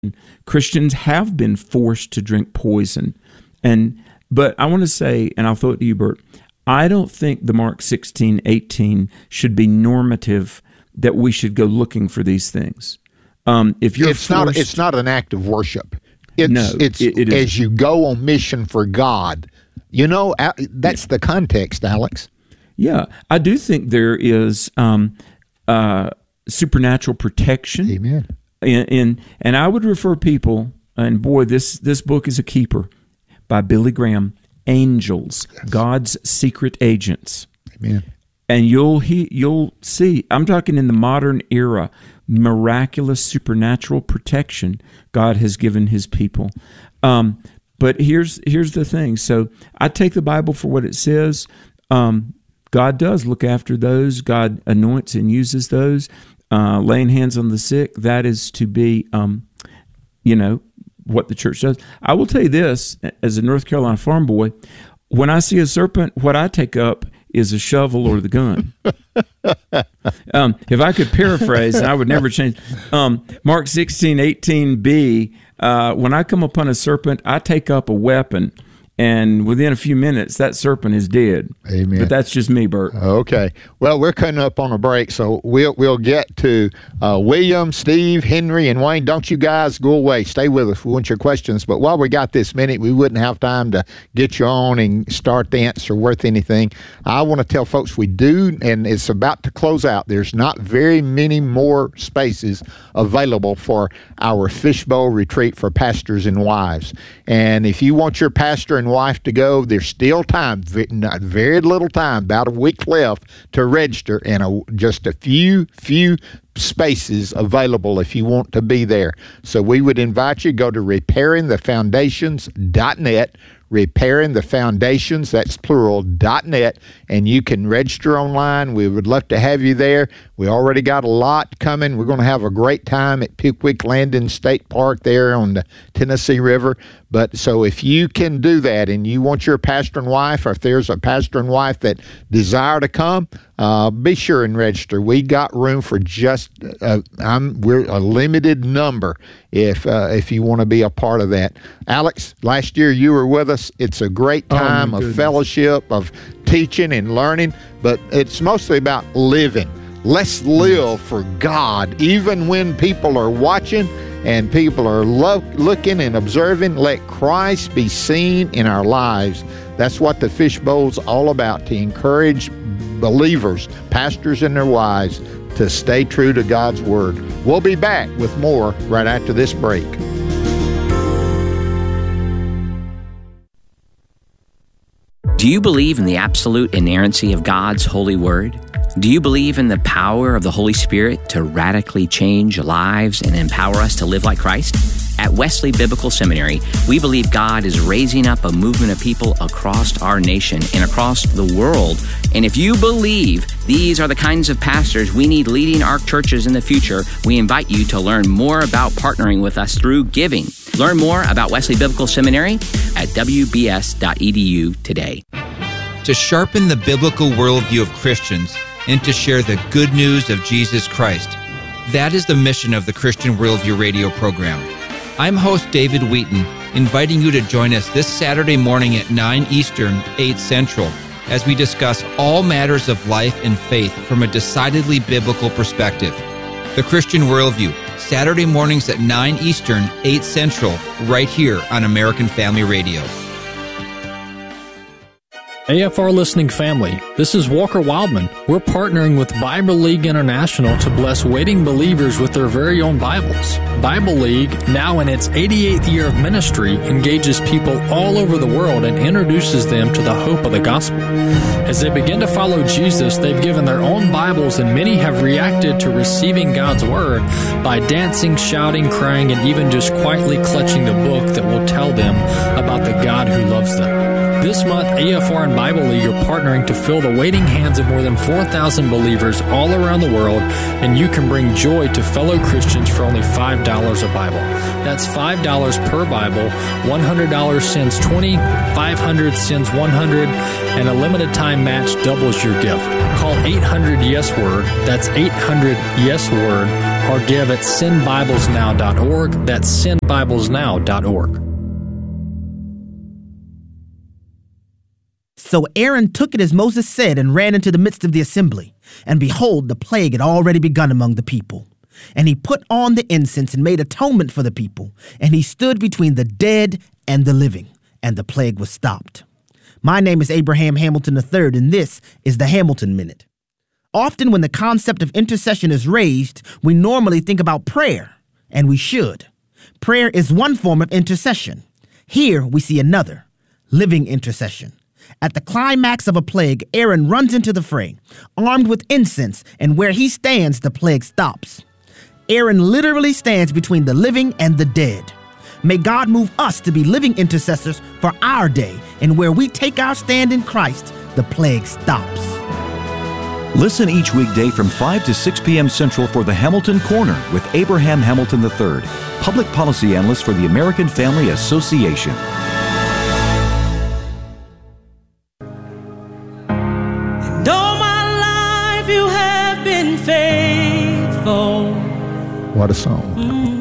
Christians have been forced to drink poison. But I want to say, and I'll throw it to you, Bert, I don't think the Mark 16:18 should be normative that we should go looking for these things. If you're it's not an act of worship. It is. As you go on mission for God. You know, that's the context, Alex. Yeah, I do think there is supernatural protection. Amen. And I would refer people, and boy, this book is a keeper, by Billy Graham, Angels, yes. God's Secret Agents. Amen. And you'll see, I'm talking in the modern era, miraculous supernatural protection God has given His people. But here's the thing. So I take the Bible for what it says. God does look after those. God anoints and uses those. Laying hands on the sick, that is to be, what the church does. I will tell you this, as a North Carolina farm boy, when I see a serpent, what I take up is a shovel or the gun. If I could paraphrase, I would never change. Mark 16:18b, when I come upon a serpent, I take up a weapon, and within a few minutes, that serpent is dead. Amen. But that's just me, Bert. Okay. Well, we're cutting up on a break, so we'll get to William, Steve, Henry, and Wayne. Don't you guys go away. Stay with us. We want your questions. But while we got this minute, we wouldn't have time to get you on and start the answer worth anything. I want to tell folks we do, and it's about to close out. There's not very many more spaces available for our Fishbowl retreat for pastors and wives. And if you want your pastor and wife to go, there's still time, not very little time, about a week left to register, and just a few spaces available if you want to be there. So we would invite you to go to repairingthefoundations.net, repairingthefoundations, that's plural, .net, and you can register online. We would love to have you there. We already got a lot coming. We're going to have a great time at Pickwick Landing State Park there on the Tennessee River. But so if you can do that and you want your pastor and wife, or if there's a pastor and wife that desire to come, be sure and register. We got room for just, we're a limited number if you want to be a part of that. Alex, last year you were with us. It's a great time of fellowship, of teaching and learning, but it's mostly about living. Let's live for God. Even when people are watching and people are looking and observing, let Christ be seen in our lives. That's what the Fishbowl's all about, to encourage believers, pastors and their wives, to stay true to God's Word. We'll be back with more right after this break. Do you believe in the absolute inerrancy of God's holy Word? Do you believe in the power of the Holy Spirit to radically change lives and empower us to live like Christ? At Wesley Biblical Seminary, we believe God is raising up a movement of people across our nation and across the world. And if you believe these are the kinds of pastors we need leading our churches in the future, we invite you to learn more about partnering with us through giving. Learn more about Wesley Biblical Seminary at wbs.edu today. To sharpen the biblical worldview of Christians and to share the good news of Jesus Christ. That is the mission of the Christian Worldview radio program. I'm host David Wheaton, inviting you to join us this Saturday morning at 9 Eastern, 8 Central, as we discuss all matters of life and faith from a decidedly biblical perspective. The Christian Worldview, Saturday mornings at 9 Eastern, 8 Central, right here on American Family Radio. AFR listening family, this is Walker Wildman. We're partnering with Bible League International to bless waiting believers with their very own Bibles. Bible League, now in its 88th year of ministry, engages people all over the world and introduces them to the hope of the gospel. As they begin to follow Jesus, they've given their own Bibles, and many have reacted to receiving God's Word by dancing, shouting, crying, and even just quietly clutching the book that will tell them about the God who loves them. This month, AFR and Bible League are partnering to fill the waiting hands of more than 4,000 believers all around the world, and you can bring joy to fellow Christians for only $5 a Bible. That's $5 per Bible. $100 sends 20, $500 sends 100, and a limited time match doubles your gift. Call 800-YES-WORD, that's 800-YES-WORD, or give at sendbiblesnow.org. That's sendbiblesnow.org. So Aaron took it as Moses said and ran into the midst of the assembly. And behold, the plague had already begun among the people. And he put on the incense and made atonement for the people. And he stood between the dead and the living. And the plague was stopped. My name is Abraham Hamilton III, and this is the Hamilton Minute. Often when the concept of intercession is raised, we normally think about prayer. And we should. Prayer is one form of intercession. Here we see another, living intercession. At the climax of a plague, Aaron runs into the fray, armed with incense, and where he stands, the plague stops. Aaron literally stands between the living and the dead. May God move us to be living intercessors for our day, and where we take our stand in Christ, the plague stops. Listen each weekday from 5 to 6 p.m. Central for the Hamilton Corner with Abraham Hamilton III, Public Policy Analyst for the American Family Association. And all my life you have been faithful. What a song.